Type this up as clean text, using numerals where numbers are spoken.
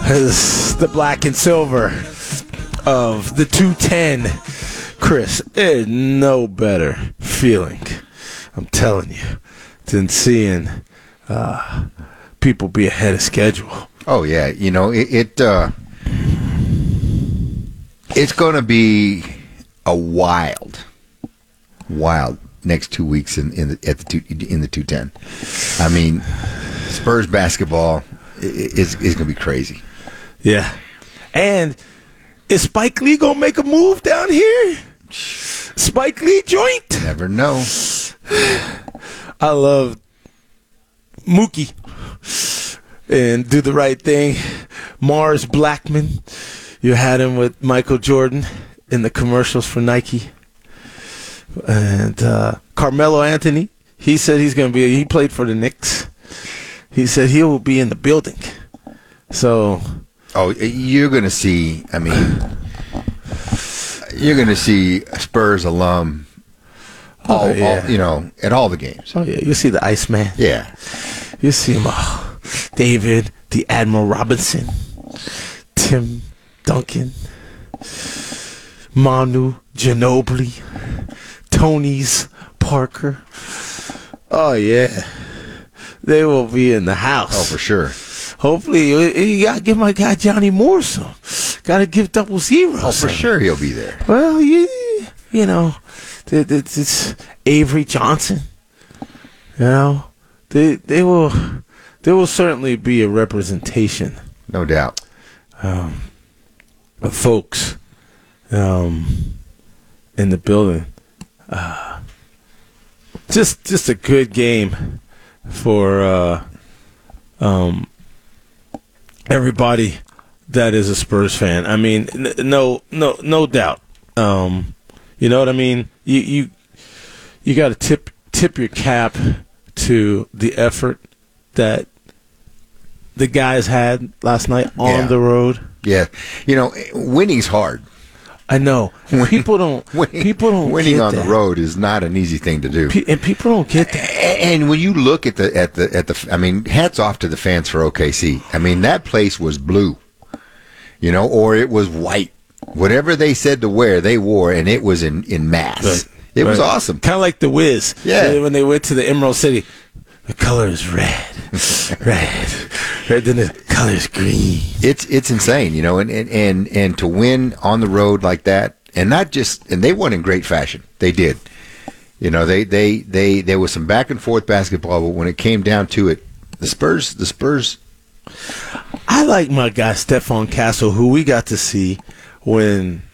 is the black and silver of the 210. Chris, there's no better feeling, I'm telling you, than seeing people be ahead of schedule. Oh, yeah. You know, it's going to be a wild next 2 weeks in the 210. I mean, Spurs basketball is going to be crazy. Yeah. And is Spike Lee going to make a move down here? Spike Lee joint? Never know. I love Mookie and Do the Right Thing. Mars Blackman. You had him with Michael Jordan in the commercials for Nike. And Carmelo Anthony, he said he played for the Knicks. He said he will be in the building. So. Oh, you're going to see, you're going to see Spurs alum all, at all the games. Oh, yeah. You'll see the Iceman. Yeah. You see him, David, the Admiral Robinson, Tim Duncan, Manu Ginobili, Tony's Parker. Oh, yeah. They will be in the house. Oh, for sure. Hopefully, you got to give my guy Johnny Moore some. Got to give 00. Oh, for sure he'll be there. Well, it's Avery Johnson. You know, they will certainly be a representation. No doubt. Of folks in the building. Just a good game for everybody that is a Spurs fan. I mean, no doubt. You know what I mean? You got to tip your cap to the effort that the guys had last night on the road. Yeah, winning's hard. I know. People don't. People don't. Winning get on that. the road is not an easy thing to do. And people don't get that. And when you look at the, I mean, hats off to the fans for OKC. I mean, that place was blue, or it was white. Whatever they said to wear, they wore, and it was in mass. Right. It was awesome. Kind of like the Wiz. Yeah. When they went to the Emerald City, the color is red. Then the color is green. It's insane, and to win on the road like that, and they won in great fashion. They did. They there was some back and forth basketball, but when it came down to it, the Spurs. I like my guy Stephon Castle, who we got to see when